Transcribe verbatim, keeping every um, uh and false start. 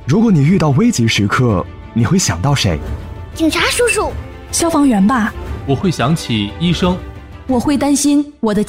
如果你遇到危急时刻，你会想到谁？ 警察叔叔。 消防员吧。 我会想起医生。 我会担心我的